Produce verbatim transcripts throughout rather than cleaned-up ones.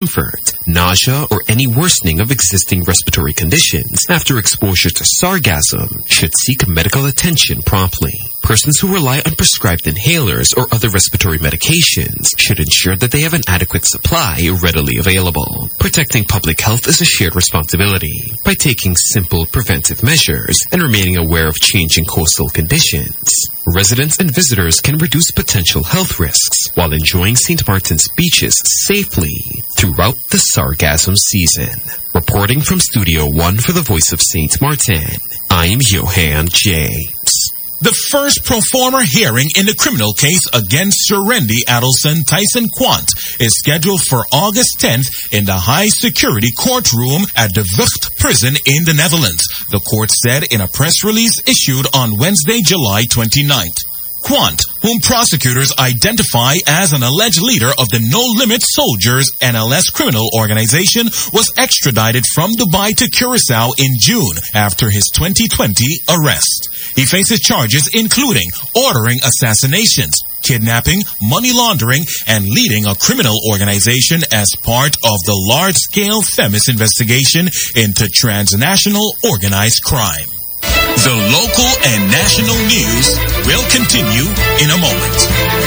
discomfort, nausea, or any worsening of existing respiratory conditions after exposure to sargassum should seek medical attention promptly. Persons who rely on prescribed inhalers or other respiratory medications should ensure that they have an adequate supply readily available. Protecting public health is a shared responsibility. By taking simple preventive measures and remaining aware of changing coastal conditions, residents and visitors can reduce potential health risks while enjoying Saint Martin's beaches safely throughout the sargassum season. Reporting from Studio One for the Voice of Saint Martin, I'm Johan James. The first pro forma hearing in the criminal case against Sir Randy Adelson Tyson Quant is scheduled for August tenth in the high-security courtroom at the Vught prison in the Netherlands, the court said in a press release issued on Wednesday, July twenty-ninth. Quant, whom prosecutors identify as an alleged leader of the No Limit Soldiers N L S criminal organization, was extradited from Dubai to Curacao in June after his twenty twenty arrest. He faces charges including ordering assassinations, kidnapping, money laundering, and leading a criminal organization as part of the large-scale Themis investigation into transnational organized crime. The local and national news will continue in a moment.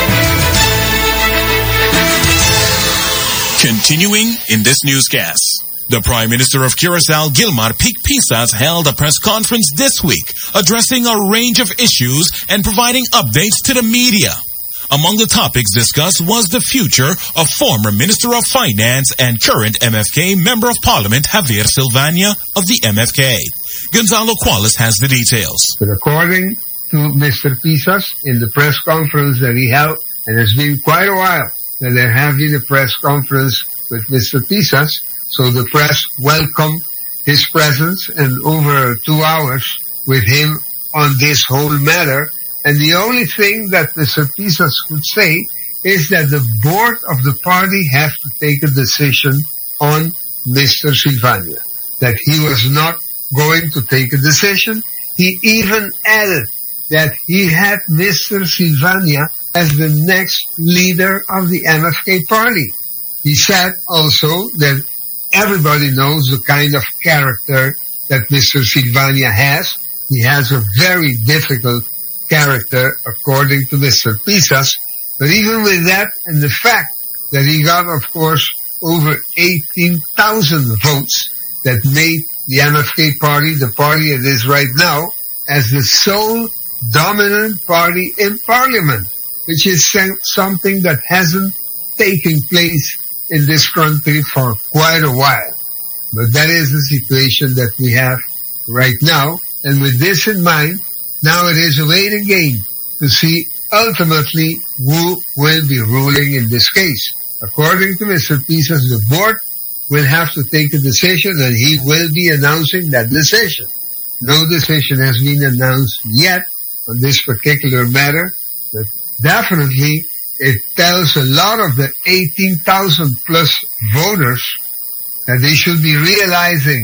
Continuing in this newscast, the Prime Minister of Curacao, Gilmar Picpisas, held a press conference this week addressing a range of issues and providing updates to the media. Among the topics discussed was the future of former Minister of Finance and current M F K Member of Parliament Javier Silvania of the M F K. Gonzalo Quales has the details. But according to Mister Pisas, in the press conference that he held, and it's been quite a while that there have been a press conference with Mister Pisas, so the press welcomed his presence and over two hours with him on this whole matter. And the only thing that Mister Pisas could say is that the board of the party have to take a decision on Mister Silvania, that he was not going to take a decision. He even added that he had Mister Silvania as the next leader of the M F K party. He said also that everybody knows the kind of character that Mister Silvania has. He has a very difficult character, according to Mister Pisas. But even with that, and the fact that he got, of course, over eighteen thousand votes that made the M F K party, the party it is right now, as the sole dominant party in Parliament, which is something that hasn't taken place in this country for quite a while. But that is the situation that we have right now. And with this in mind, now it is a waiting game to see ultimately who will be ruling in this case. According to Mister Pisas, the board will have to take a decision, and he will be announcing that decision. No decision has been announced yet on this particular matter, but definitely it tells a lot of the eighteen thousand plus voters that they should be realizing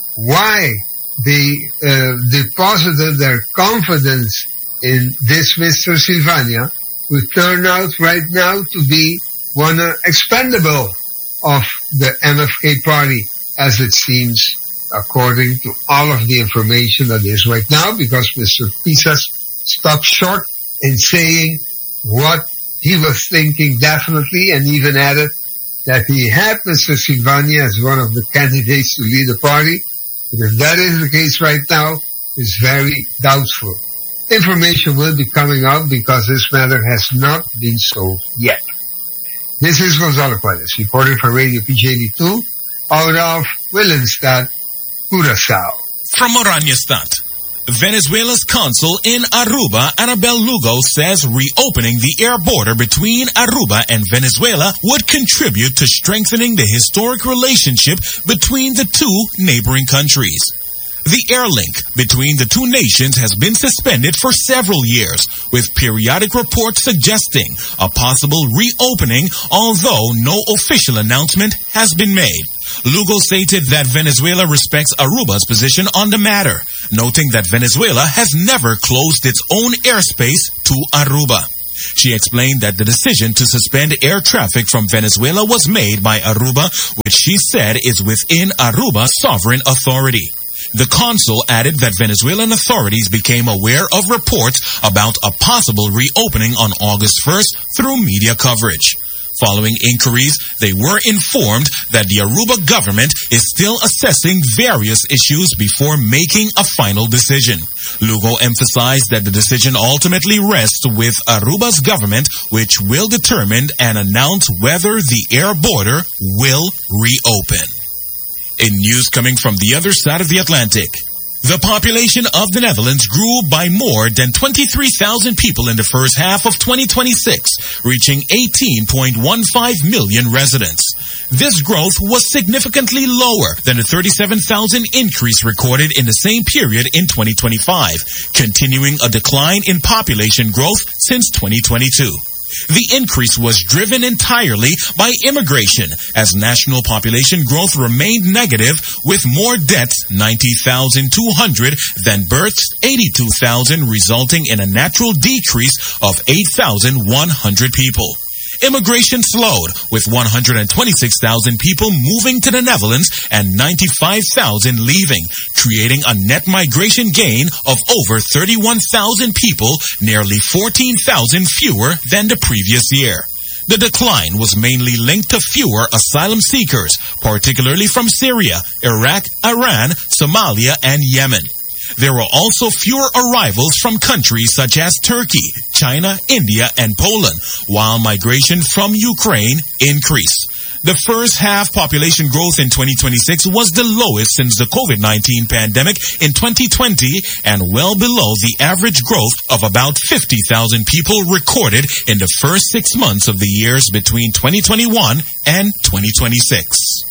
why they uh, deposited their confidence in this Mister Silvania, who turned out right now to be one uh, expendable of the M F K party, as it seems, according to all of the information that is right now, because Mister Pisas stopped short in saying what he was thinking definitely, and even added that he had Mister Silvania as one of the candidates to lead the party. But if that is the case right now, it's very doubtful. Information will be coming out because this matter has not been solved yet. This is Gonzalo Quales, reporting for Radio P J eighty-two, out of Willemstad, Curacao. From Oranjestad, Venezuela's consul in Aruba, Anabel Lugo, says reopening the air border between Aruba and Venezuela would contribute to strengthening the historic relationship between the two neighboring countries. The air link between the two nations has been suspended for several years, with periodic reports suggesting a possible reopening, although no official announcement has been made. Lugo stated that Venezuela respects Aruba's position on the matter, noting that Venezuela has never closed its own airspace to Aruba. She explained that the decision to suspend air traffic from Venezuela was made by Aruba, which she said is within Aruba's sovereign authority. The consul added that Venezuelan authorities became aware of reports about a possible reopening on August first through media coverage. Following inquiries, they were informed that the Aruba government is still assessing various issues before making a final decision. Lugo emphasized that the decision ultimately rests with Aruba's government, which will determine and announce whether the air border will reopen. In news coming from the other side of the Atlantic, the population of the Netherlands grew by more than twenty-three thousand people in the first half of twenty twenty-six, reaching eighteen point one five million residents. This growth was significantly lower than the thirty-seven thousand increase recorded in the same period in twenty twenty-five, continuing a decline in population growth since twenty twenty-two. The increase was driven entirely by immigration, as national population growth remained negative, with more deaths, ninety thousand two hundred, than births, eighty-two thousand, resulting in a natural decrease of eight thousand one hundred people. Immigration slowed, with one hundred twenty-six thousand people moving to the Netherlands and ninety-five thousand leaving, creating a net migration gain of over thirty-one thousand people, nearly fourteen thousand fewer than the previous year. The decline was mainly linked to fewer asylum seekers, particularly from Syria, Iraq, Iran, Somalia, and Yemen. There were also fewer arrivals from countries such as Turkey, China, India, and Poland, while migration from Ukraine increased. The first half population growth in twenty twenty-six was the lowest since the COVID nineteen pandemic in twenty twenty and well below the average growth of about fifty thousand people recorded in the first six months of the years between twenty twenty-one and twenty twenty-six.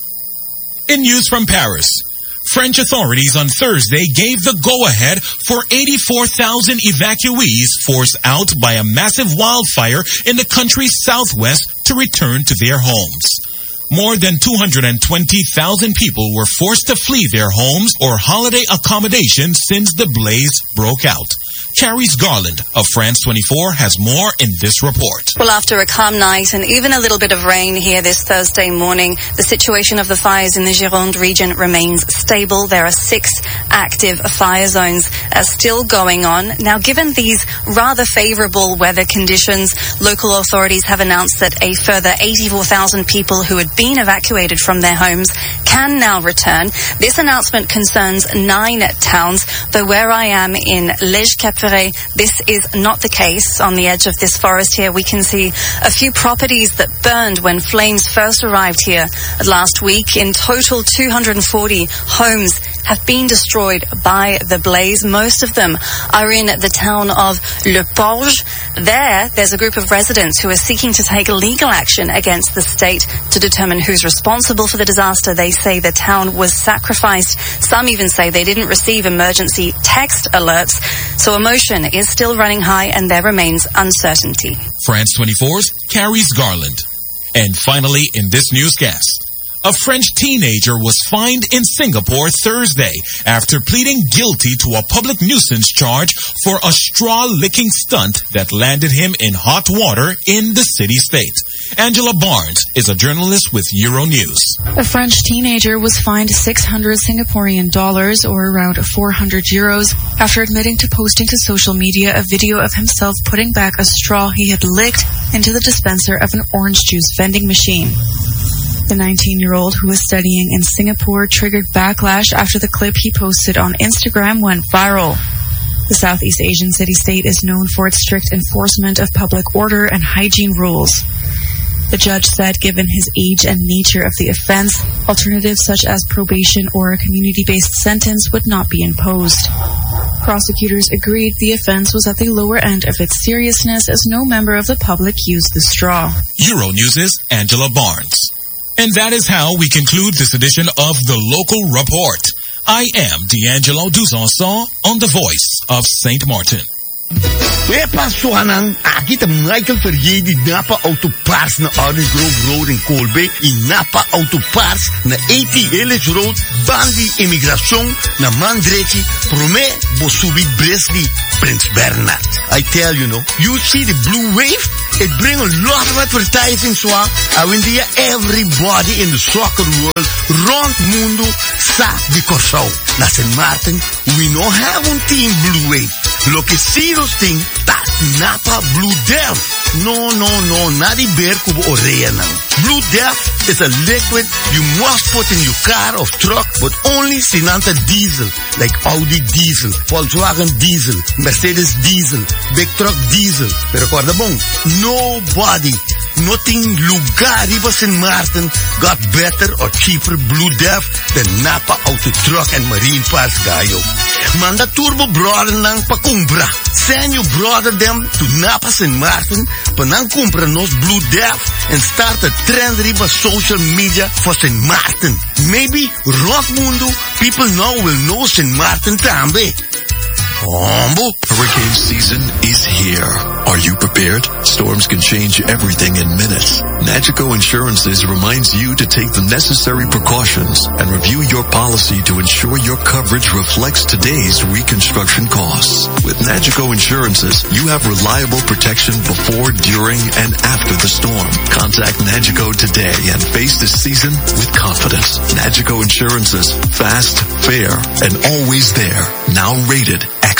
In news from Paris, French authorities on Thursday gave the go-ahead for eighty-four thousand evacuees forced out by a massive wildfire in the country's southwest to return to their homes. More than two hundred twenty thousand people were forced to flee their homes or holiday accommodation since the blaze broke out. Charis Garland of France twenty-four has more in this report. Well, after a calm night and even a little bit of rain here this Thursday morning, the situation of the fires in the Gironde region remains stable. There are six active fire zones uh, still going on. Now, given these rather favorable weather conditions, local authorities have announced that a further eighty-four thousand people who had been evacuated from their homes can now return. This announcement concerns nine towns, though where I am in Lège-Cap-Ferret, this is not the case. On the edge of this forest here, we can see a few properties that burned when flames first arrived here last week. In total, two hundred forty homes have been destroyed by the blaze. Most of them are in the town of Le Porge. There, there's a group of residents who are seeking to take legal action against the state to determine who's responsible for the disaster. They say the town was sacrificed. Some even say they didn't receive emergency text alerts. So emotion is still running high and there remains uncertainty. France twenty-four's Charis Garland. And finally, in this newscast, a French teenager was fined in Singapore Thursday after pleading guilty to a public nuisance charge for a straw-licking stunt that landed him in hot water in the city-state. Angela Barnes is a journalist with Euronews. A French teenager was fined six hundred Singaporean dollars, or around four hundred euros, after admitting to posting to social media a video of himself putting back a straw he had licked into the dispenser of an orange juice vending machine. The nineteen-year-old, who was studying in Singapore, triggered backlash after the clip he posted on Instagram went viral. The Southeast Asian city-state is known for its strict enforcement of public order and hygiene rules. The judge said given his age and nature of the offense, alternatives such as probation or a community-based sentence would not be imposed. Prosecutors agreed the offense was at the lower end of its seriousness as no member of the public used the straw. Euronews' Angela Barnes. And that is how we conclude this edition of The Local Report. I am D'Angelo Duzanson on the Voice of Saint Martin. We paso anang akita Michael Ferrier di Napa Auto Parts na Orange Grove Road in Colby, in Napa Auto Parts na eighty Ellis Road, Bandi Immigración na Mandreci, Prome Bosubit Bresley, Prince Bernard. I tell you, no, you see the blue wave? It bring a lot of advertising, so I win there everybody in the soccer world, rond mundo, sa di Corsau. Na Saint Martin, we no have un team blue wave. Lo que sí los ting, that Napa Blue Death. No, no, no, not the bear kubo orea nang. Blue Death is a liquid you must put in your car or truck, but only Sinanta diesel, like Audi diesel, Volkswagen diesel, Mercedes diesel, big truck diesel. Pero recuerda bong, nobody, nothing lugar iba Saint Martin got better or cheaper Blue Death than Napa Auto Truck and Marine Parts Gayo. Manda turbo brother nang pakumbra. Send your brother them to Napa Saint Martin, panang kumpra nos Blue Death and start a trend riba social media for Saint Martin. Maybe Rock Mundo people now will know Saint Martin tambe. Humble. Hurricane season is here. Are you prepared? Storms can change everything in minutes. Nagico Insurances reminds you to take the necessary precautions and review your policy to ensure your coverage reflects today's reconstruction costs. With Nagico Insurances, you have reliable protection before, during, and after the storm. Contact Nagico today and face this season with confidence. Nagico Insurances, fast, fair, and always there. Now rated